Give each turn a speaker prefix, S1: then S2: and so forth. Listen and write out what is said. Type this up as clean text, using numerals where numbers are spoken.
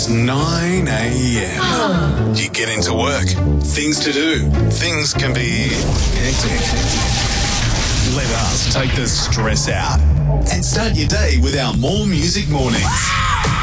S1: 9 a.m. You get into work. Things to do. Things can be hectic. Let us take the stress out and start your day with our More Music Mornings.